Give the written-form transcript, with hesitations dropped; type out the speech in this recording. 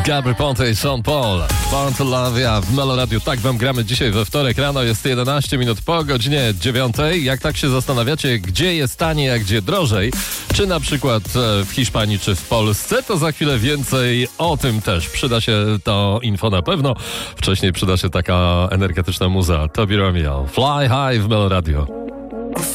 Gabry Ponte i Sean Paul. Born to Love Ya w Meloradiu. Tak wam gramy dzisiaj we wtorek rano. Jest 11 minut po godzinie 9. Jak tak się zastanawiacie, gdzie jest taniej, a gdzie drożej, czy na przykład w Hiszpanii, czy w Polsce, to za chwilę więcej o tym też. Przyda się to info na pewno. Wcześniej przyda się taka energetyczna muza. Tobi Romeo. Fly High w Meloradiu.